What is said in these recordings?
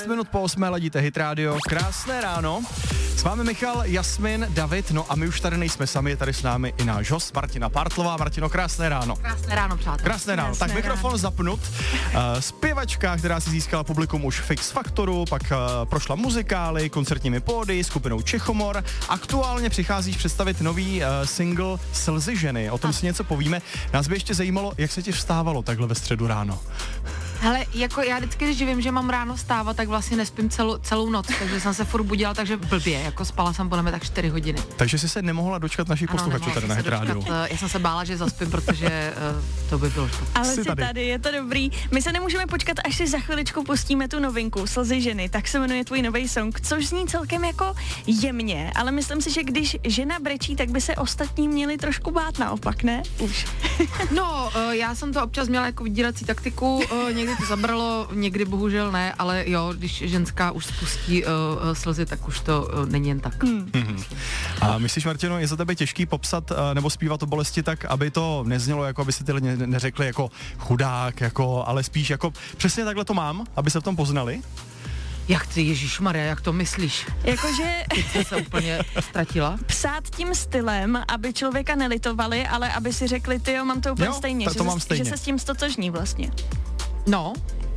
Minut po 8 ladíte Hit Radio. Krásné ráno. S vámi Michal, Jasmin, David, no a my už tady nejsme sami, je tady s námi i náš host Martina Partlová. Martino, krásné ráno. Krásné ráno, přátelé. Krásné ráno. Tak mikrofon zapnut. Zpěvačka, která si získala publikum už v X Faktoru, pak prošla muzikály, koncertními pódy, skupinou Čechomor. Aktuálně přicházíš představit nový single Slzy ženy. O tom si něco povíme. Nás by ještě zajímalo, jak se ti vstávalo takhle ve středu ráno. Hele, jako já vždycky, když vím, že mám ráno vstávat, tak vlastně nespím celou noc, takže jsem se furt budila, takže blbě, jako spala jsem podle mě tak 4 hodiny. Takže jsi se nemohla dočkat našich posluchačů tady na Hit Radio. Já jsem se bála, že zaspím, protože to by bylo špatné. Ale jsi tady, je to dobrý. My se nemůžeme počkat, až si za chviličku pustíme tu novinku Slzy ženy, tak se jmenuje tvůj nový song, což zní celkem jako jemně, ale myslím si, že když žena brečí, tak by se ostatní měli trošku bát naopak, ne? Už. No, já jsem to občas měla jako vydírací taktiku, někdy to zabralo, někdy bohužel ne, ale jo, když ženská už spustí slzy, tak už to není jen tak. A myslíš, Martino, je za tebe těžký popsat nebo zpívat o bolesti tak, aby to neznělo, jako aby si ty lidi neřekli jako chudák, jako, ale spíš jako přesně takhle to mám, aby se v tom poznali? Jak ty, ježišmarja, jak to myslíš? Jakože Ty se úplně ztratila. Psát tím stylem, aby člověka nelitovali, ale aby si řekli, tyjo, mám to úplně stejně, že se s tím stotožní vlastně. No.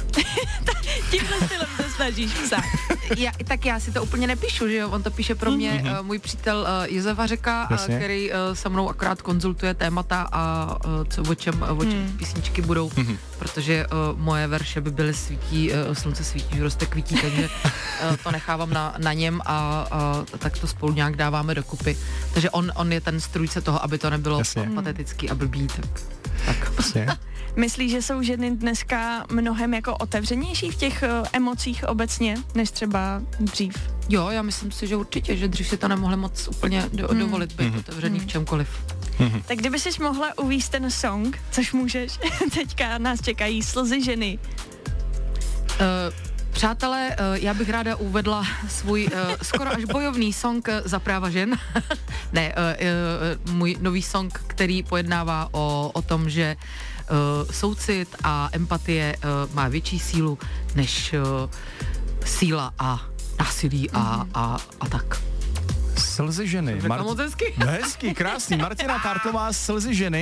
Tímhle stylem se snažíš psát. Tak já si to úplně nepíšu, že jo, on to píše pro mě můj přítel Josef Hařeka, který se mnou akorát konzultuje témata a o čem písničky budou, protože moje verše by byly svítí, slunce svítí, roste kvítí, takže to nechávám na něm a tak to spolu nějak dáváme dokupy. Takže on je ten strůjce toho, aby to nebylo patetický a blbý, tak. Myslíš, že jsou ženy dneska mnohem jako otevřenější v těch emocích obecně, než třeba dřív? Jo, já myslím si, že určitě, že dřív si to nemohli moc úplně dovolit být otevřený v čemkoliv. Tak kdyby jsi mohla uvést ten song, což můžeš, teďka nás čekají Slzy ženy. Přátelé, já bych ráda uvedla svůj skoro až bojovný song za práva žen. Můj nový song, který pojednává o tom, že soucit a empatie má větší sílu než síla a násilí a tak. Slzy ženy. Moc hezky. Hezký, krásný. Martina Partlová, Slzy ženy.